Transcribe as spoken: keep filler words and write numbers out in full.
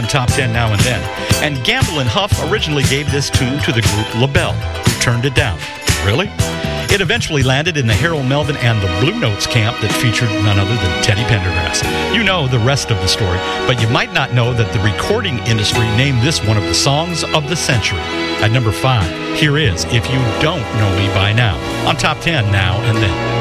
on Top ten Now and Then. And Gamble and Huff originally gave this tune to the group LaBelle, who turned it down. Really? It eventually landed in the Harold Melvin and the Blue Notes camp that featured none other than Teddy Pendergrass. You know the rest of the story, but you might not know that the recording industry named this one of the songs of the century. At number five, here is If You Don't Know Me By Now on Top ten Now and Then.